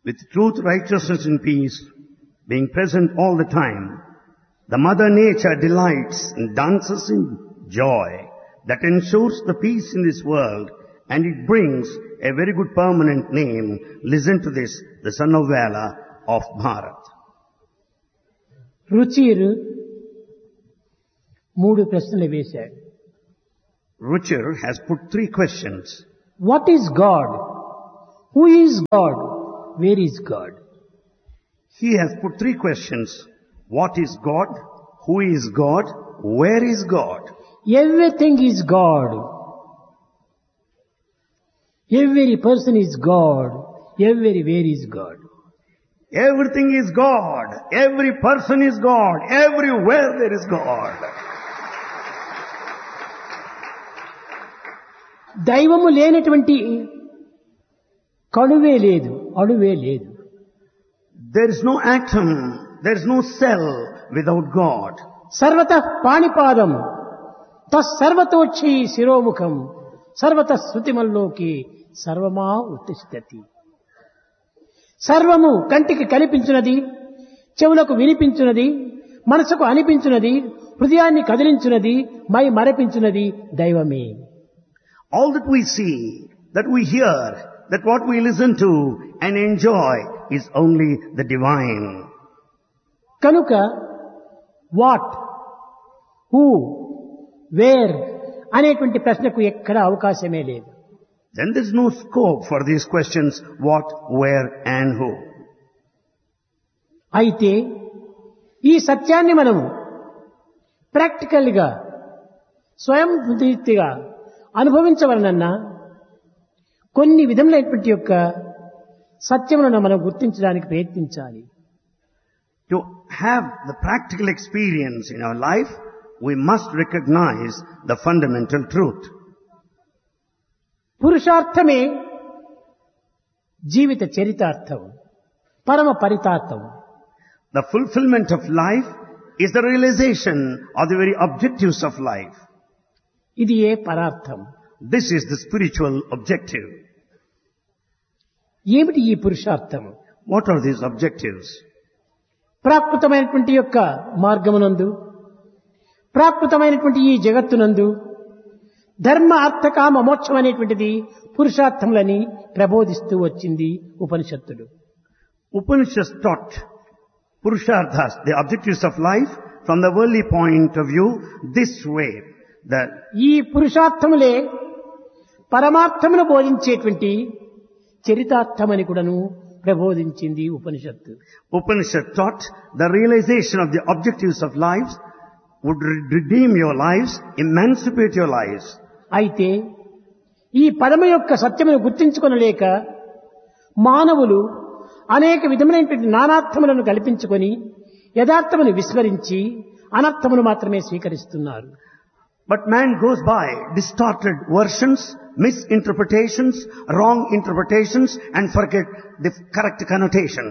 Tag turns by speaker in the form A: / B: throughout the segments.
A: with truth, righteousness and peace being present all the time, the Mother Nature delights and dances in joy that ensures the peace in this world, and it brings a very good permanent name. Listen to this, the son of Valor of Bharat.
B: రుచిర్ మూడు ప్రశ్నలు వేశాడు.
A: Ruchir has put three questions.
B: What is God? Who is God? Where is God?
A: He has put three questions. What is God? Who is God? Where is God?
B: Everything is God. Every person is God. Where is God?
A: Everything is God. Every person is God. Everywhere there is God.
B: దైవము లేనటువంటి కణువే లేదు, అణువే లేదు.
A: There is no atom, there is no cell without God.
B: సర్వతః పాణిపాదం తస్సర్వతోచ్ఛీ శిరోముఖం సర్వతః శృతిమల్లోకి సర్వమా ఉత్తిష్టతి. సర్వము కంటికి కనిపించున్నది, చెవులకు వినిపించున్నది, మనసుకు అనిపించున్నది, హృదయాన్ని కదిలించున్నది, my మరపించున్నది దైవమే.
A: All that we see, that we hear, that what we listen to and enjoy is only the divine.
B: కనుక వాట్, హూ, వేర్ అనేటువంటి ప్రశ్నకు ఎక్కడ అవకాశమే లేదు.
A: Then there is no scope for these questions, what, where and who.
B: అయితే ఈ సత్యాన్ని మనము ప్రాక్టికల్గా స్వయం రీతిగా అనుభవించవలనన్నా కొన్ని విధములైనటువంటి యొక్క సత్యములను మనం గుర్తించడానికి ప్రయత్నించాలి.
A: To have the practical experience in our life, we must recognize the fundamental truth.
B: పురుషార్థమే జీవిత చరితార్థం, పరమ పరితార్థం.
A: The fulfillment of life is the realization of the very objectives of life.
B: ఇది ఏ పరార్థం.
A: This is the spiritual objective.
B: ఏమిటి ఈ పురుషార్థం?
A: What are these objectives?
B: ప్రాకృతమైనటువంటి యొక్క మార్గమునందు, ప్రాకృతమైనటువంటి ఈ జగత్తునందు ధర్మ అర్థ కామ మోక్షం అనేటువంటిది పురుషార్థములని ప్రబోధిస్తూ వచ్చింది ఉపనిషత్తులు.
A: Upanishads taught Purusharthas, the objectives of life, from the worldly point of view, this way.
B: ఈ పురుషార్థములే పరమార్థమును బోధించేటువంటి చరితార్థమని కూడాను ప్రబోధించింది ఉపనిషత్తు.
A: Upanishad taught the realization of the objectives of life would redeem your lives, emancipate your lives.
B: అయితే ఈ పరమ యొక్క సత్యమును గుర్తించుకొనలేక మానవులు అనేక విధములైనటువంటి నానార్థములను కల్పించుకొని యథార్థమును విస్మరించి అనర్థమును మాత్రమే స్వీకరిస్తున్నారు.
A: But man goes by distorted versions, misinterpretations, wrong interpretations and forget the correct connotation.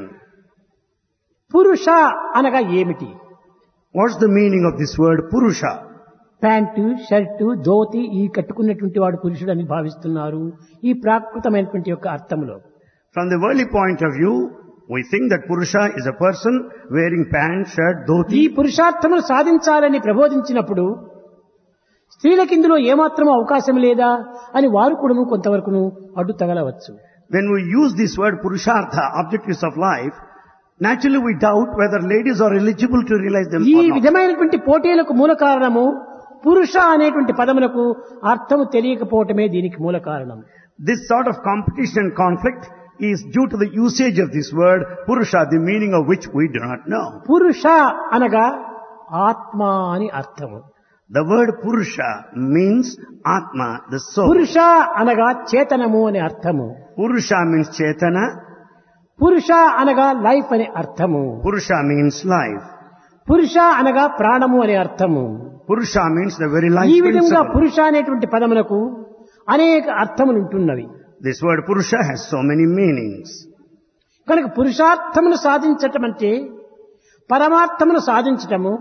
B: పురుష అనగా ఏమిటి?
A: What's the meaning of this word Purusha?
B: Pant, shirt, dhoti ఈ కట్టుకున్నటువంటి వాడు పురుషుడు అని భావిస్తున్నారు ఈ ప్రాకృతమైనటువంటి యొక్క అర్థములో.
A: From the worldly point of view, we think that Purusha is a person wearing pant, shirt,
B: ఈ
A: dhoti.
B: పురుషార్థమును సాధించాలని ప్రబోధించినప్పుడు స్త్రీలకు ఇందులో ఏమాత్రమూ అవకాశం లేదా అని వారు కూడాను కొంతవరకును అడ్డు తగలవచ్చు.
A: When we use this word Purushartha, objectives of life, naturally we doubt whether ladies are eligible to realize them
B: ఈ
A: or not.
B: విధమైనటువంటి పోటీలకు మూల కారణము పురుష అనేటువంటి పదములకు అర్థము తెలియకపోవటమే దీనికి మూల కారణం.
A: This sort of competition and conflict is due to the usage of this word Purusha, the meaning of which we do not know.
B: పురుష అనగా ఆత్మ అని అర్థము.
A: The word Purusha means Atma, the soul.
B: పురుష అనగా చేతనము అని అర్థము.
A: Purusha means Chetana.
B: పురుష అనగా లైఫ్ అనే అర్థము.
A: Purusha means life.
B: పురుష అనగా ప్రాణము అనే అర్థము.
A: Purusha means the very life
B: ఈ విధంగా
A: principle.
B: పురుష అనేటువంటి పదములకు అనేక అర్థములు ఉంటున్నవి.
A: This word Purusha has so many meanings.
B: కనుక పురుషార్థమును సాధించటం అంటే పరమార్థమును సాధించటము,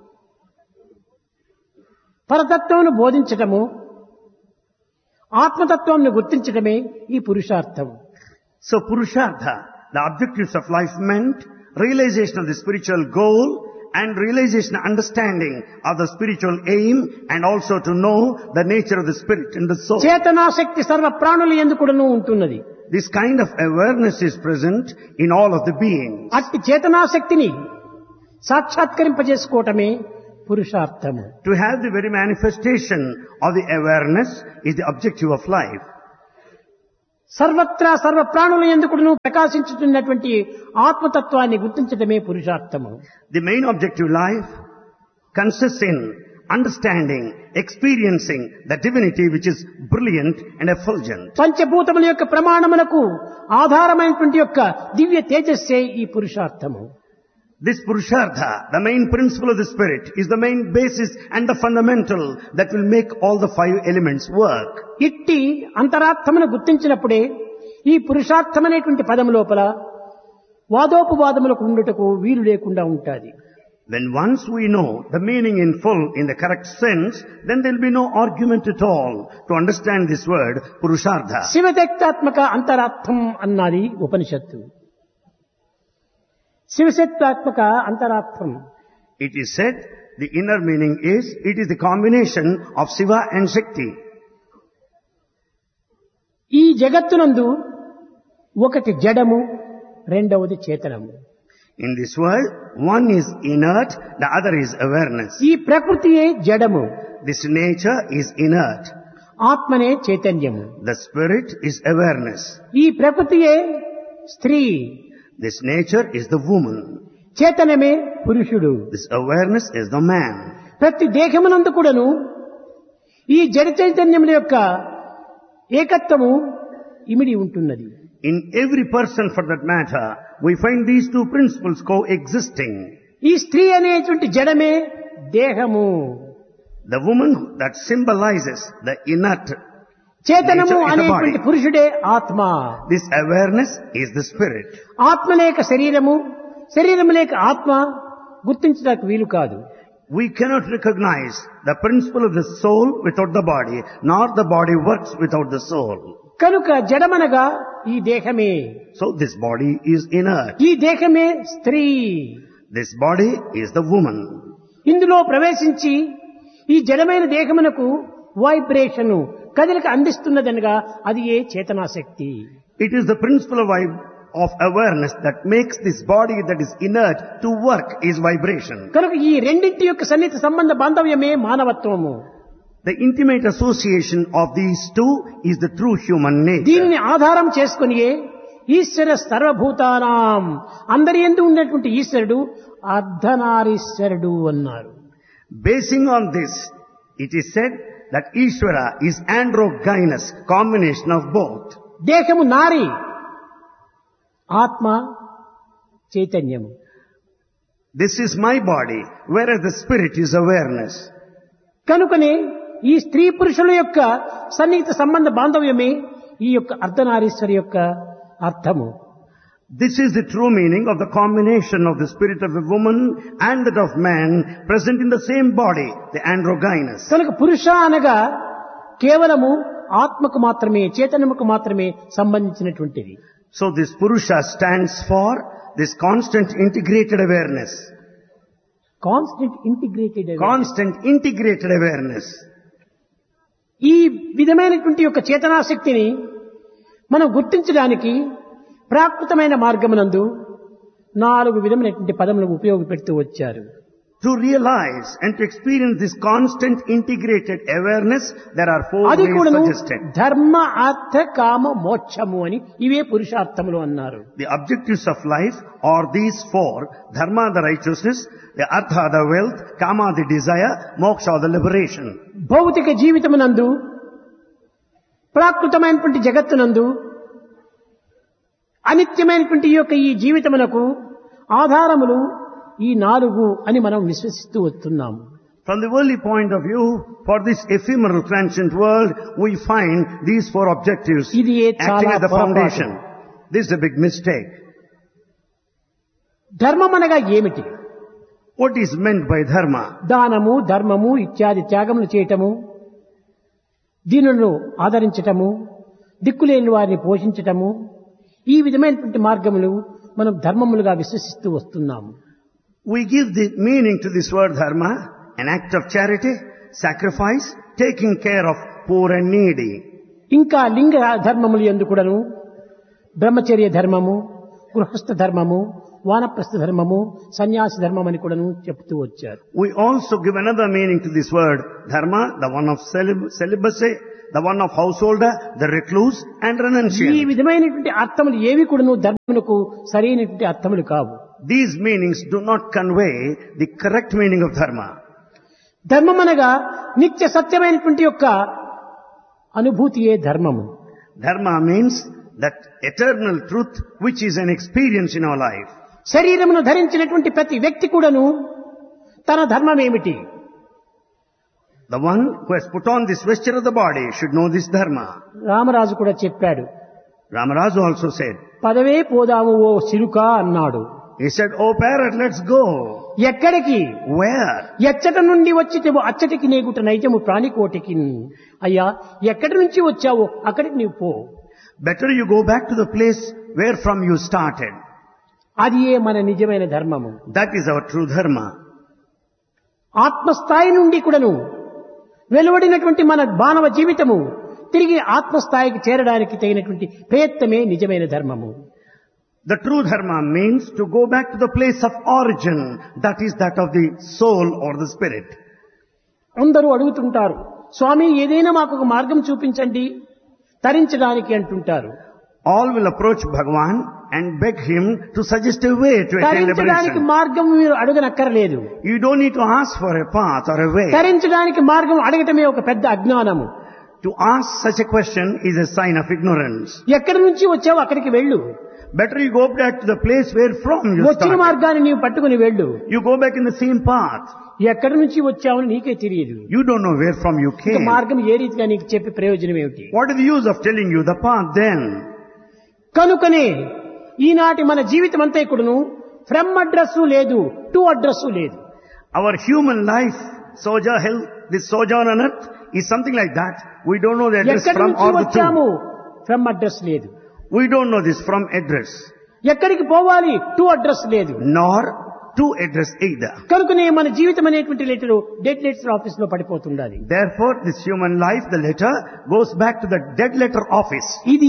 B: పరతత్వమును బోధించటము, ఆత్మతత్వమును గుర్తించటమే ఈ పురుషార్థం.
A: So Purushartha the objectives of life meant realization of the spiritual goal and realization, understanding of the spiritual aim, and also to know the nature of the spirit in the soul.
B: చేతనాశక్తి సర్వ ప్రాణుల యందు కూడాను ఉంటున్నది.
A: This kind of awareness is present in all of the beings.
B: అట్టి చేతనాశక్తిని సాక్షాత్కరింపజేసుకోవటమే పురుషార్థము.
A: To have the very manifestation of the awareness is the objective of life.
B: సర్వత్రా సర్వ ప్రాణుల యందు కూడాను ప్రకాశించుతున్నటువంటి ఆత్మతత్వాన్ని గుర్తించడమే పురుషార్థము.
A: The main objective life consists in understanding, experiencing the divinity which is brilliant and effulgent.
B: పంచభూతముల యొక్క ప్రమాణములకు ఆధారమైనటువంటి యొక్క దివ్య తేజస్సే ఈ పురుషార్థము.
A: This Purushartha, the main principle of the spirit, is the main basis and the fundamental that will make all the 5 elements work.
B: ఇట్టి అంతరార్థమును గుర్తించినప్పుడే ఈ పురుషార్థమనేటువంటి పదము లోపల వాదోపవాదములకు ఉండుటకు వీలు లేకుండా ఉంటాది.
A: When once we know the meaning in full, in the correct sense, then there will be no argument at all to understand this word, Purushartha.
B: శివశక్తాత్మక అంతరార్థం అన్నది ఉపనిషత్తు. శివశక్తాత్మక అంతరార్థం.
A: It is said the inner meaning is, it is the combination of Shiva and Shakti.
B: ఈ జగత్తునందు ఒకటి జడము, రెండవది చేతనము.
A: In this world, one is inert, the other is awareness.
B: ఈ ప్రకృతియే జడము,
A: This nature is inert.
B: ఆత్మనే చైతన్యము.
A: The spirit is awareness.
B: ఈ ప్రకృతియే స్త్రీ,
A: This nature is the woman.
B: చేతనమే పురుషుడు.
A: This awareness is the man.
B: ప్రతి దేహమునందు కూడాను ఈ జడ చైతన్యముల యొక్క ఏకత్వము ఇమిడి ఉంటున్నది.
A: In every person for that matter, we find these 2 principles coexisting.
B: ఈ స్త్రీ అనేటువంటి జడమే దేహము,
A: The woman that symbolizes the inert
B: చేతనము
A: nature is the
B: అనేటువంటి
A: body.
B: పురుషుడే ఆత్మ.
A: This awareness is the spirit.
B: ఆత్మ లేక శరీరము, శరీరము లేక ఆత్మ గుర్తించడానికి వీలు కాదు.
A: We cannot recognize the principle of the soul without the body, nor the body works without the soul.
B: కనుక జడమనగా ఈ దేహమే,
A: So this body is inert.
B: ఈ దేహమే స్త్రీ.
A: This body is the woman.
B: ఇందులో ప్రవేశించి ఈ జడమైన దేహమునకు వైబ్రేషను కదలిక అందిస్తున్నదనగా అది ఏ చేతనాశక్తి.
A: It is the principle of awareness that makes this body that is inert to work is vibration.
B: కనుక ఈ రెండింటి యొక్క సన్నిహిత సంబంధ బాంధవ్యమే మానవత్వము.
A: The intimate association of these 2 is the true human nature.
B: దీన్ని ఆధారం చేసుకునియే ఈశ్వర సర్వభూతానాం, అందరి యందు ఉన్నటువంటి ఈశ్వరుడు అర్ధనారీశ్వరుడు అన్నారు.
A: Basing on this, it is said that Ishvara is androgynous, combination of both.
B: దేహము నారి, ఆత్మ చైతన్యము.
A: This is my body, whereas the spirit is awareness.
B: కనుకనే ఈ స్త్రీ పురుషుల యొక్క సన్నిహిత సంబంధ బాంధవ్యమే ఈ యొక్క అర్ధనారీశ్వరి యొక్క అర్థము.
A: This is the true meaning of the combination of the spirit of a woman and that of man present in the same body, the androgynous.
B: కనుక పురుష అనగా కేవలము ఆత్మకు మాత్రమే, చేతనముకు మాత్రమే సంబంధించినటువంటిది.
A: So this Purusha stands for this constant integrated awareness.
B: Constant integrated.
A: Constant integrated awareness.
B: ఈ విధమైనటువంటి యొక్క చేతనాశక్తిని మనం గుర్తించడానికి ప్రాకృతమైన మార్గమునందు 4 విధమైనటువంటి పదములను ఉపయోగపెడుతూ వచ్చారు.
A: To realize and to experience this constant integrated awareness, there are 4
B: అది
A: ways
B: కూడాను
A: suggested.
B: ధర్మ, అర్థ, కామ, మోక్షము అని ఇవే పురుషార్థములు అన్నారు.
A: The objectives of life are these 4. Dharma, the righteousness, the artha, the wealth, kama, the desire, moksha, the liberation.
B: భౌతిక జీవితమునందు, ప్రాకృతమైనటువంటి జగత్తునందు, అనిత్యమైనటువంటి ఈ యొక్క ఈ జీవితమునకు ఆధారములు ఈ 4 అని మనం విశ్వసిస్తూ వస్తున్నాము.
A: From the worldly point of view, for this ephemeral transient world, we find these 4 objectives
B: ఇది
A: acting
B: చాలా
A: as the foundation. This is a big mistake.
B: ధర్మం అనగా ఏమిటి?
A: What is meant by dharma?
B: దానము, ధర్మము ఇత్యాది త్యాగములు చేయటము, దీనులను ఆదరించటము, దిక్కులేని వారిని పోషించటము, ఈ విధమైనటువంటి మార్గములు మనం ధర్మములుగా విశ్వసిస్తూ వస్తున్నాము.
A: We give the meaning to this word dharma, an act of charity, sacrifice, taking care of poor and needy.
B: ఇంకా లింగ ధర్మములు యందు కూడాను బ్రహ్మచర్య ధర్మము, గృహస్థ ధర్మము, వానప్రస్థ ధర్మము, సన్యాసి ధర్మం అని కూడాను చెప్తూ వచ్చారు.
A: We also give another meaning to this word dharma, the one of celibacy, the one of householder, the recluse and
B: ఈ
A: renunciant.
B: విధమైనటువంటి అర్థములు ఏవి కూడాను ధర్మమునకు సరైనటువంటి అర్థములు కావు.
A: These meanings do not convey the correct meaning of dharma.
B: ధర్మం అనగా నిత్య సత్యమైనటువంటి యొక్క అనుభూతియే ధర్మము.
A: Dharma means that eternal truth which is an experience in our life.
B: శరీరమును ధరించినటువంటి ప్రతి వ్యక్తి కూడాను తన ధర్మం ఏమిటి?
A: The one who has put on this vesture of the body should know this dharma.
B: Ramaraju కూడా చెప్పాడు.
A: Ramaraju also said,
B: పదవే పోదాము ఓ సిలుక అన్నాడు.
A: he said, "Oh parrot, let's go."
B: ఎక్కడికి?
A: Where?
B: ఎచ్చట నుండి వచ్చితేవో అచ్చటికి నేగుట నైజము ప్రాణికోటికి. అయ్యా, ఎక్కడి నుంచి వచ్చావో అక్కడికి నీవు పో.
A: Better you go back to the place where from you started.
B: అది ఏ మన నిజమైన ధర్మము.
A: That is our true dharma.
B: ఆత్మస్థాయి నుండి కూడాను వెలువడినటువంటి మన మానవ జీవితము తిరిగి ఆత్మస్థాయికి చేరడానికి తగినటువంటి ప్రయత్నమే నిజమైన ధర్మము.
A: The true dharma means to go back to the place of origin, that is that of the soul or the spirit.
B: అందరూ అడుగుతుంటారు, స్వామి ఏదైనా మాకు ఒక మార్గం చూపించండి తరించడానికి అంటుంటారు.
A: All will approach Bhagavan and beg him to suggest a way to attain
B: తరించడానికి
A: liberation.
B: మార్గం మీరు అడగనక్కర్లేదు.
A: You don't need to ask for a path or a way.
B: తరించడానికి మార్గం అడగటమే ఒక పెద్ద అజ్ఞానము.
A: To ask such a question is a sign of ignorance.
B: ఎక్కడి నుంచి వచ్చావో అక్కడికి వెళ్ళు.
A: Better you go back to the place where from you
B: వచ్చిన
A: started.
B: మార్గాన్ని నీవు పట్టుకుని వెళ్ళు.
A: You go back in the same path.
B: ఎక్కడి నుంచి వచ్చావని నీకే తెలియదు.
A: You don't know where from you
B: ఇక
A: came.
B: మార్గం ఏ రీతిగా నీకు చెప్పి ప్రయోజనం ఏమిటి?
A: What is the use of telling you the path then?
B: కనుకనే ఈనాటి మన జీవితం అంతా ఇక్కడను ఫ్రమ్ అడ్రస్ లేదు, టు అడ్రస్ లేదు.
A: Our human life, this sojourn on earth is something like that. We don't know the address
B: ఎక్కడి
A: from
B: నుంచి
A: or the
B: వచ్చాము
A: to.
B: ఫ్రమ్ అడ్రస్ లేదు.
A: We don't know this from address,
B: ఎక్కడికి పోవాలి to address లేదు.
A: nor to address either.
B: కనుకనే మన జీవితం అనేటువంటి లెటర్ డెడ్ లెటర్ ఆఫీస్ లో పడిపోతుండాలి.
A: Therefore, this human life, the letter, goes back to the dead letter office.
B: ఇది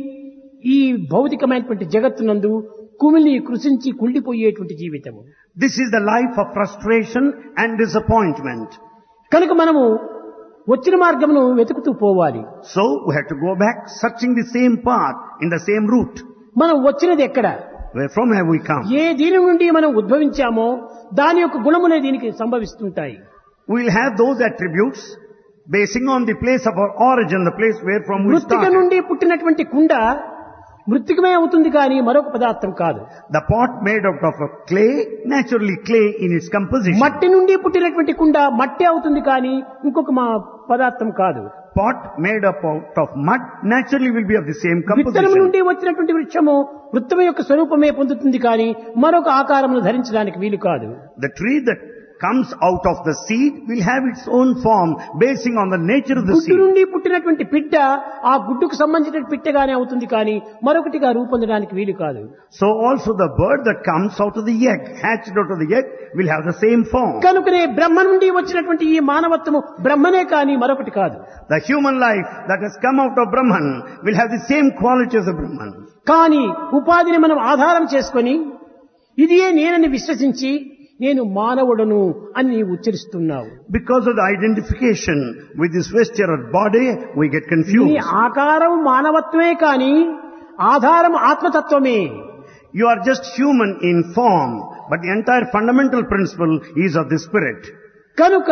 B: ఈ భౌతికమైనటువంటి జగత్తునందు కుమిలి కృషించి కుళ్ళిపోయేటువంటి జీవితము.
A: This is the life of frustration and disappointment.
B: కనుక మనము వచ్చిన మార్గమును వెతుకుతూ పోవాలి.
A: So, we have to go back searching the same path in the same route.
B: మనం వచ్చినది ఎక్కడ?
A: Where from have we come?
B: ఏ దీని నుండి మనం ఉద్భవించామో దాని యొక్క గుణములే దీనికి సంభవిస్తుంటాయి.
A: We will have those attributes basing on the place of our origin, the place where from we
B: మృత్తిక
A: started.
B: నుండి పుట్టినటువంటి కుండ మృత్తికమే అవుతుంది కానీ మరొక పదార్థం కాదు.
A: The pot made out of clay, naturally clay in its composition.
B: మట్టి నుండి పుట్టినటువంటి కుండ మట్టి అవుతుంది కానీ ఇంకొక పదార్థం కాదు.
A: Pot made up out of mud naturally will be of the same
B: విత్తనం
A: composition.
B: నుండి వచ్చినటువంటి వృక్షము వృత్తము యొక్క స్వరూపమే పొందుతుంది కానీ మరొక ఆకారమును ధరించడానికి వీలు కాదు.
A: The tree that comes out of the seed will have its own form basing on the nature of the
B: గుడ్డు
A: seed.
B: నుండి పుట్టినటువంటి పిట్ట ఆ గుడ్డుకు సంబంధించిన పిట్టగానే అవుతుంది కానీ మరొకటిగా రూపొందడానికి వీలు కాదు.
A: So also the bird that comes out of the egg, hatched out of the egg, will have the same form.
B: కనుకనే బ్రహ్మ నుండి వచ్చినటువంటి ఈ మానవత్వము బ్రహ్మనే కానీ మరొకటి కాదు.
A: The human life that has come out of Brahman will have the same quality as the Brahman.
B: కానీ ఉపాధిని మనం ఆధారం చేసుకొని ఇదియే నేనని విశ్వసించి నేను మానవుడను అని నీవు ఉచ్చరిస్తున్నావు.
A: Because of the identification with this vesture or body, we get
B: నీ
A: confused.
B: ఆకారం మానవత్వమే కానీ ఆధారం ఆత్మతత్వమే.
A: You are just human in form, but the entire fundamental principle is of the spirit.
B: కనుక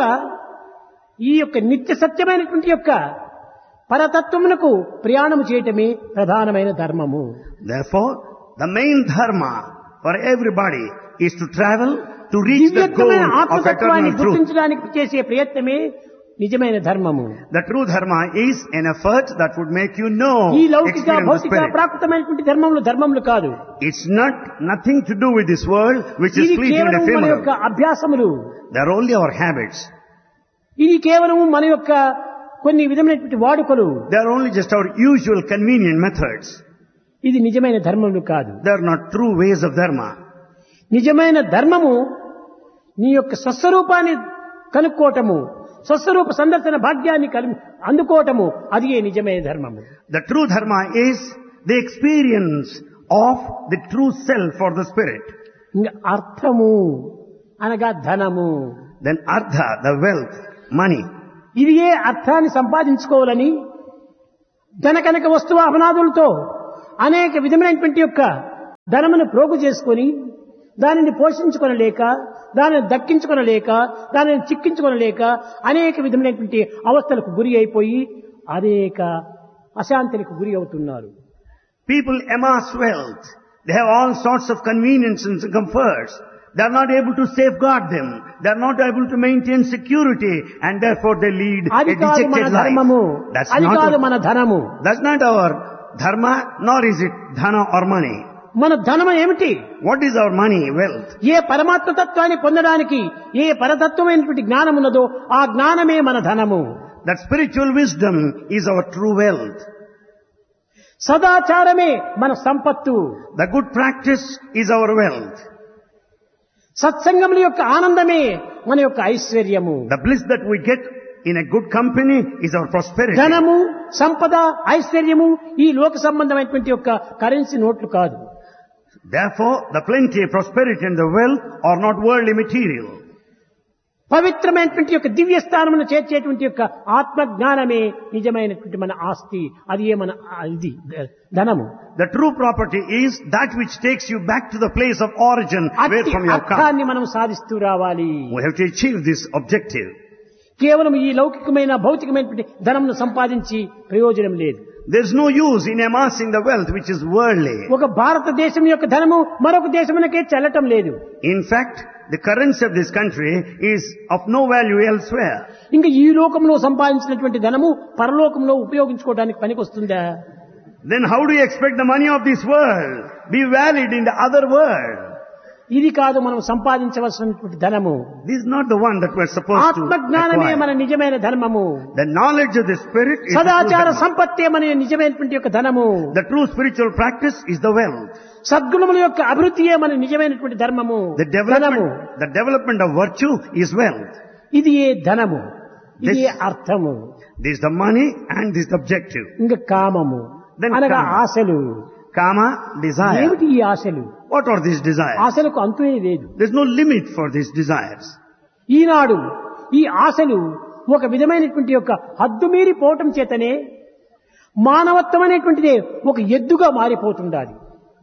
B: ఈ యొక్క నిత్య సత్యమైనటువంటి యొక్క పరతత్వమునకు ప్రయాణము చేయటమే ప్రధానమైన ధర్మము.
A: Therefore, the main dharma for everybody is to travel to reach the goal
B: దివ్యత్వమైన
A: of
B: ఆత్మతత్వాన్ని
A: eternal truth.
B: గుర్తించడానికి చేసే ప్రయత్నమే నిజమైన ధర్మము.
A: The true dharma is an effort that would make you know,
B: ఈ లౌకిక
A: experience the
B: భౌతిక
A: spirit.
B: ప్రాకృతమైనటువంటి ధర్మములు కాదు.
A: It's nothing to do with this world which is
B: ఇది
A: fleeting and
B: కేవలం మన యొక్క
A: ephemeral.
B: అభ్యాసములు.
A: They are only our habits.
B: ఇది కేవలం మన యొక్క కొన్ని విధమైనటువంటి వాడుకలు.
A: They are only just our usual convenient methods.
B: ఇది నిజమైన ధర్మములు కాదు.
A: They are not true ways of dharma.
B: నిజమైన ధర్మము నీ యొక్క స్వస్వరూపాన్ని కనుక్కోవటము, స్వస్వరూప సందర్శన భాగ్యాన్ని అందుకోవటము, అది నిజమైన ధర్మము.
A: The true dharma is the experience of the true self or the spirit.
B: ఇంకా అర్థము అనగా ధనము.
A: Then artha, the wealth, money.
B: ఇది అర్థాన్ని సంపాదించుకోవాలని ధనకనక వస్తువాహనాదులతో అనేక విధమైనటువంటి యొక్క ధనమును ప్రోగు చేసుకొని దానిని పోషించుకొనలేక, దానిని దక్కించుకొనలేక, దానిని చిక్కించుకొనలేక అనేక విధమైనటువంటి అవస్థలకు గురి అయిపోయి అనేక అశాంతికి గురి అవుతున్నారు.
A: People amass wealth. They have all sorts of conveniences and comforts. They are not able to safeguard them. They are not able to maintain security, and therefore they lead a
B: అది కాదు మన
A: dejected
B: ధర్మము,
A: life.
B: అది కాదు మన ధనము.
A: That's not our dharma, nor is it dhana or money.
B: మన ధనము ఏమిటి?
A: What is our money, wealth?
B: ఏ పరమాత్మ తత్వాన్ని పొందడానికి ఏ పరతత్వమైనటువంటి జ్ఞానం ఉన్నదో ఆ జ్ఞానమే మన ధనము.
A: That spiritual wisdom is our true wealth.
B: సదాచారమే మన సంపత్తు.
A: The good practice is our wealth.
B: సత్సంగముల యొక్క ఆనందమే మన యొక్క ఐశ్వర్యము.
A: The bliss that we get in a good company is our prosperity.
B: ధనము, సంపద, ఐశ్వర్యము ఈ లోక సంబంధమైనటువంటి యొక్క కరెన్సీ నోట్లు కాదు.
A: Therefore, the plenty, prosperity and the wealth are not worldly material.
B: పవిత్రమైనటువంటి యొక్క దివ్య స్థానమును చేర్చేటువంటి యొక్క ఆత్మ జ్ఞానమే నిజమైనటువంటి మన ఆస్తి. అది మన ఇది ధనము.
A: The true property is that which takes you back to the place of origin where from you have come.
B: అర్థాన్ని మనం సాధిస్తూ రావాలి.
A: We have to achieve this objective.
B: కేవలం ఈ లౌకికమైన భౌతికమైనటువంటి ధనమును సంపాదించి ప్రయోజనం లేదు.
A: There is no use in amassing the wealth which is worldly.
B: ఒక భారతదేశం యొక్క ధనము మరొక దేశమునకే చెల్లటం లేదు.
A: In fact, the currency of this country is of no value elsewhere.
B: ఇంకా ఈ లోకంలో సంపాదించినటువంటి ధనము పరలోకంలో ఉపయోగించుకోవడానికి పనికొస్తుందా?
A: Then how do you expect the money of this world be valid in the other world?
B: ఇది కాదు మనం సంపాదించవలసినటువంటి ధనము.
A: This is not the one that we're supposed to
B: ఆత్మ జ్ఞానమే మన
A: acquire.
B: నిజమైన ధర్మము.
A: The knowledge of the spirit is the true
B: సదాచార
A: dharma.
B: సంపత్తే మన నిజమైనటువంటి యొక్క ధనము.
A: The true spiritual practice is the wealth.
B: సద్గుణముల యొక్క అభివృద్ధియే మన నిజమైనటువంటి ధర్మము.
A: The development of virtue is wealth.
B: ఇది ధనము, ఇది
A: This-
B: అర్థము.
A: This is the money and this is the objective.
B: ఇంకా కామము
A: Then
B: అనగా
A: kama.
B: ఆశలు.
A: Kama, desire.
B: ఏమిటి ఈ ఆశలు?
A: What are these desires?
B: ఆశలకు అంతునే లేదు.
A: There's no limit for these desires.
B: ఈనాడు ఈ ఆశలు ఒక విధమైనటువంటి యొక్క హద్దు మీరి పోవటం చేతనే మానవత్వం అనేటువంటిదే ఒక ఎద్దుగా మారిపోతుండాలి,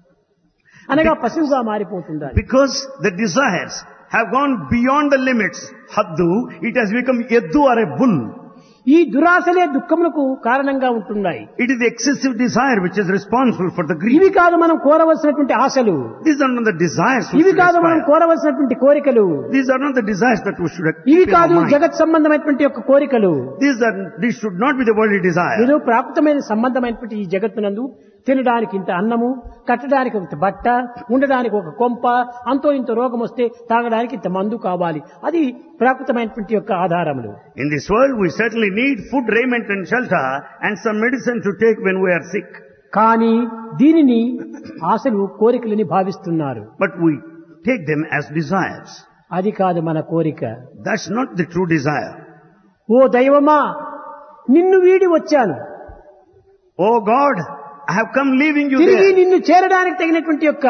B: అనగా పశువుగా మారిపోతుండాలి.
A: Because the desires have gone beyond the limits, haddu, it has become yeddu or a bull.
B: ఈ దురాశలే దుఃఖములకు కారణంగా ఉంటున్నాయి.
A: It is the excessive desire which is responsible for the grief.
B: ఇవి కాదు మనం కోరవలసినటువంటి ఆశలు,
A: These are not the desires we
B: ఇవి
A: should
B: కాదు మనం
A: aspire.
B: కోరవలసినటువంటి కోరికలు,
A: These are not the desires that we should
B: ఇవి
A: keep in our
B: కాదు
A: mind.
B: జగత్ సంబంధమైనటువంటి యొక్క కోరికలు.
A: These should not be the worldly desire.
B: ఏదో ప్రాకృతమైన సంబంధమైనటువంటి ఈ జగత్తునందు తినడానికి ఇంత అన్నము, కట్టడానికి ఇంత బట్ట, ఉండడానికి ఒక కొంప, అంతో ఇంత రోగం వస్తే తాగడానికి ఇంత మందు కావాలి. అది ప్రాకృతమైనటువంటి యొక్క ఆధారములు.
A: In this world we certainly need food, raiment and shelter and some medicine to take when we are sick.
B: కానీ దీనిని ఆశలు కోరికలని భావిస్తున్నారు.
A: But we take them as desires.
B: అది కాదు మన కోరిక.
A: That's not the true desire.
B: ఓ దైవమా, నిన్ను వీడి వచ్చాను,
A: Oh God, I have come leaving you
B: తిరిగి
A: there.
B: నిన్ను చేరడానికి తగినటువంటి యొక్క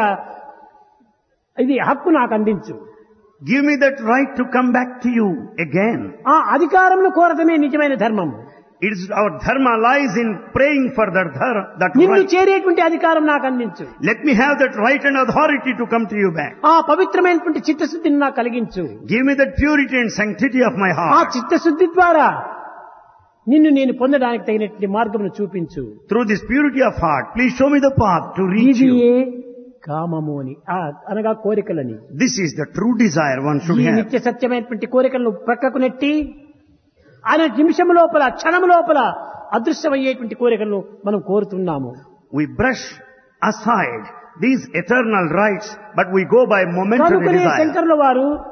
B: ఇది హక్కు నాకు అందించు.
A: Give me that right to come back to you again.
B: ఆ అధికారమును కోరటమే నిజమైన ధర్మం.
A: It is our dharma lies in praying for that
B: నిన్ను
A: right.
B: చేరేటువంటి అధికారం నాకు అందించు.
A: Let me have that right and authority to come to you back.
B: ఆ పవిత్రమైనటువంటి చిత్తశుద్ధిని నాకు కలిగించు.
A: Give me that purity and sanctity of my
B: ఆ
A: heart.
B: చిత్తశుద్ధి ద్వారా నిన్ను నేను పొందడానికి తగినటువంటి మార్గమును చూపించు.
A: Through this purity of heart, please show me the path to reach
B: ఇది
A: you.
B: కామము అని అనగా కోరికలని.
A: This is the true desire one should
B: ఈ
A: have.
B: నిత్య సత్యమైనటువంటి కోరికలను ప్రక్కకు నెట్టి అనే నిమిషం లోపల, క్షణం లోపల అదృశ్యమయ్యేటువంటి కోరికలను మనం కోరుతున్నాము.
A: We brush aside these eternal rights, but we go by momentary
B: కనుకనే
A: desire.
B: శంకరుల వారు